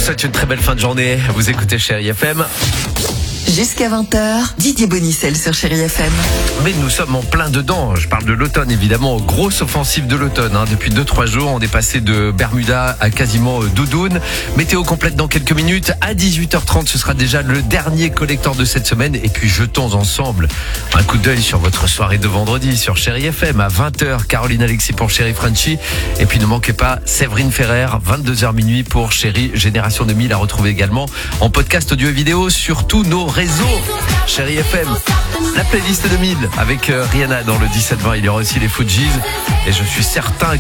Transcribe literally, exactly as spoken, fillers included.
souhaite une très belle fin de journée. Vous écoutez Chérie F M. Jusqu'à vingt heures, Didier Bonicel sur Chérie F M. Mais nous sommes en plein dedans. Je parle de l'automne, évidemment. Grosse offensive de l'automne. Hein. Depuis deux trois jours, on est passé de Bermuda à quasiment doudoune. Météo complète dans quelques minutes. À dix-huit heures trente, ce sera déjà le dernier collector de cette semaine. Et puis, jetons ensemble un coup d'œil sur votre soirée de vendredi sur Chérie F M. À vingt heures, Caroline Alexis pour Chérie Frenchy. Et puis, ne manquez pas Séverine Ferrer, vingt-deux heures minuit pour Chérie Génération deux mille, à retrouver également en podcast audio et vidéo sur tous nos réseaux. Chérie F M, la playlist deux mille avec Rihanna dans le dix-sept vingt. Il y aura aussi les Fujis et je suis certain